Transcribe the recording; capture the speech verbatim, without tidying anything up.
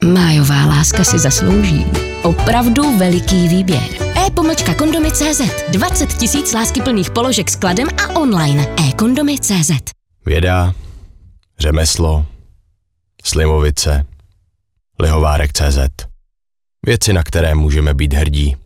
Májová láska si zaslouží opravdu veliký výběr. e-pomlčka kondomy tečka cé zet. dvacet tisíc láskyplných položek s kladem a online. e-kondomy tečka cé zet. Věda, řemeslo, Slimovice, lihovárek tečka cé zet. Věci, na které můžeme být hrdí.